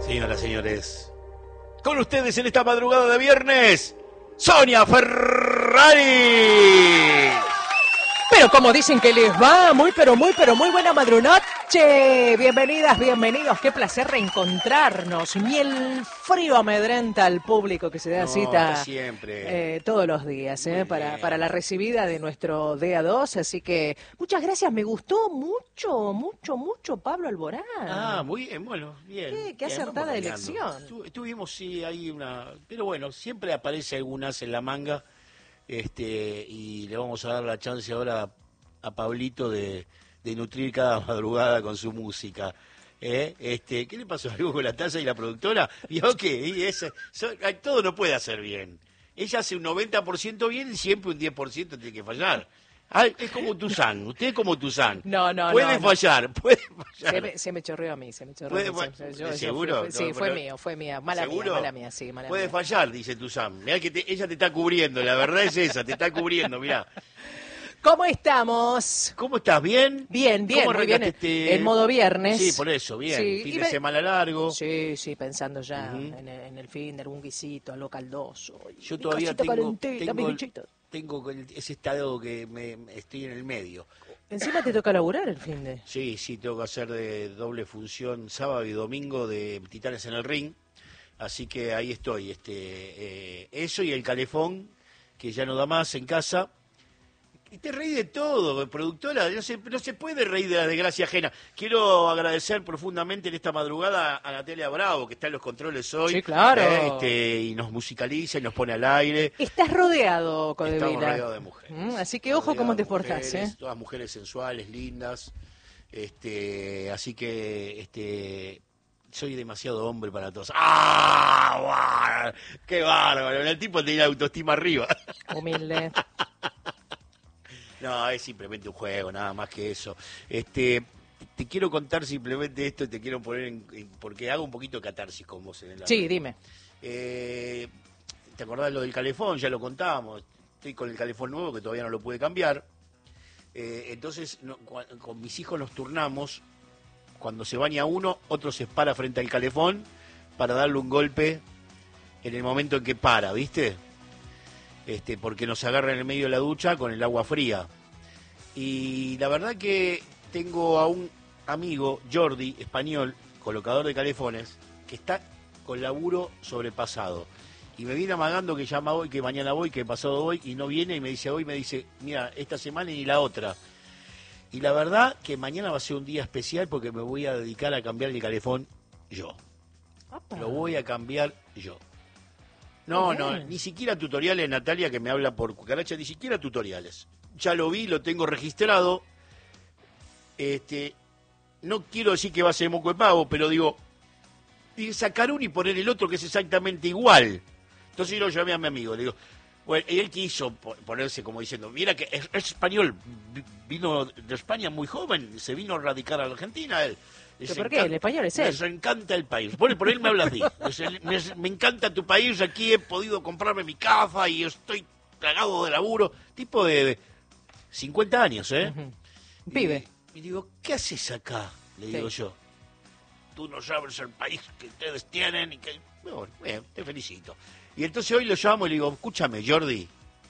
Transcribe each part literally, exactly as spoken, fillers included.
Señoras, señores, con ustedes en esta madrugada de viernes, Sonia Ferrari. Pero como dicen que les va, muy pero muy pero muy buena madrunoche. Bienvenidas, bienvenidos, qué placer reencontrarnos. Ni el frío amedrenta al público que se da No, cita siempre. Eh, todos los días eh, para, para la recibida de nuestro D A dos. Así que muchas gracias, me gustó mucho, mucho, mucho Pablo Alborán. Ah, muy bien, bueno, bien. Qué, qué bien, acertada vamos elección. Estu- Estuvimos, sí, ahí una... Pero bueno, siempre aparece algunas en la manga. Este, y le vamos a dar la chance ahora a, a Pablito de, de nutrir cada madrugada con su música. ¿Eh? Este, ¿qué le pasó algo con la taza y la productora? ¿Vio que y ese, so, todo no puede hacer bien? Ella hace un noventa por ciento bien y siempre un diez por ciento tiene que fallar. Ah, es como Tuzán, usted es como Tuzán. No, no, puede no, no. fallar, puede fallar. Se me, se me chorreó a mí, se me chorreó Puede, a mí. Se- yo- yo ¿seguro? fui- fui- sí, No, fue pero- mío, fue mía. Mala ¿Seguro? mía, mala mía, sí, mala Puede mía. fallar, dice Tuzán. Mirá que te- ella te está cubriendo, la verdad es esa, te está cubriendo, mirá. ¿Cómo estamos? ¿Cómo estás? ¿Bien? Bien, bien, ¿Cómo muy bien. arrancaste este- En modo viernes. Sí, por eso, bien. Sí, fin y de me- semana largo. Sí, sí, pensando ya Ujú. en, el, en el fin de algún guisito, algo caldoso. Y Yo mi todavía casita tengo, calentita, tengo, mis bichitos. tengo el- ese estado que me, me- estoy en el medio. Encima te toca laburar el fin de... Sí, sí, tengo que hacer de doble función sábado y domingo de Titanes en el Ring. Así que ahí estoy. este eh, Eso y el calefón, que ya no da más en casa. Y te reí de todo, productora, no se, no se puede reír de la desgracia ajena. Quiero agradecer profundamente en esta madrugada a Natalia Bravo, que está en los controles hoy. Sí, claro. eh, este, y nos musicaliza y nos pone al aire. Estás rodeado, Codevila. Estamos rodeados de mujeres. Mm, así que ojo Rodeados cómo de te portás, mujeres, ¿eh? Todas mujeres sensuales, lindas. Este, así que este soy demasiado hombre para todos. ¡Ah! ¡Guau! ¡Qué bárbaro! El tipo tenía autoestima arriba. Humilde. No, es simplemente un juego, nada más que eso. Este, te quiero contar simplemente esto y te quiero poner en, en- porque hago un poquito de catarsis con vos en el Sí, dime. Eh, ¿Te acordás lo del calefón? Ya lo contábamos. Estoy con el calefón nuevo que todavía no lo pude cambiar. Eh, entonces, no, cua- con mis hijos nos turnamos. Cuando se baña uno, otro se para frente al calefón para darle un golpe en el momento en que para, ¿viste? Este, porque nos agarra en el medio de la ducha con el agua fría. Y la verdad que tengo a un amigo, Jordi, español, colocador de calefones, que está con laburo sobrepasado. Y me viene amagando que llama hoy, que mañana voy, que pasado voy, y no viene, y me dice hoy, me dice, mira, esta semana y la otra. Y la verdad que mañana va a ser un día especial porque me voy a dedicar a cambiar el calefón yo. Apa. Lo voy a cambiar yo. No, Muy no, bien. ni siquiera tutoriales, Natalia, que me habla por cucaracha, ni siquiera tutoriales. Ya lo vi, lo tengo registrado. Este, no quiero decir que va a ser moco de pavo, pero digo, y sacar uno y poner el otro que es exactamente igual. Entonces yo lo llamé a mi amigo, le digo, bueno, y él quiso po- ponerse como diciendo, mira que es, es español, vi- vino de España muy joven, se vino a radicar a la Argentina él. Les ¿Pero por qué? encanta- El español es él. Les encanta el país. Por, por él me habla así. Les- me, me encanta tu país, aquí he podido comprarme mi casa y estoy plagado de laburo. Tipo de, de cincuenta años, ¿eh? Ujú. Y- Pibe. Y, digo, ¿qué haces acá? Le digo Sí. yo. Tú no sabes el país que ustedes tienen y que... Bueno, bien, te felicito. Y entonces hoy lo llamo y le digo, escúchame, Jordi.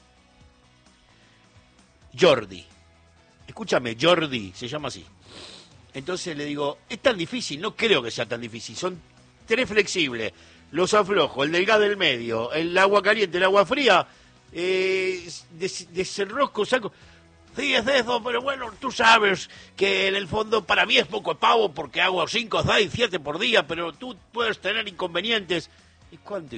Jordi. Escúchame, Jordi, se llama así. Entonces le digo, es tan difícil, no creo que sea tan difícil, son tres flexibles, los aflojo, el delgado del medio, el agua caliente, el agua fría, eh, des- desenrosco, saco... Sí, es de eso, pero bueno, tú sabes que en el fondo para mí es poco pavo porque hago cinco, seis, siete por día, pero tú puedes tener inconvenientes. ¿Y cuánto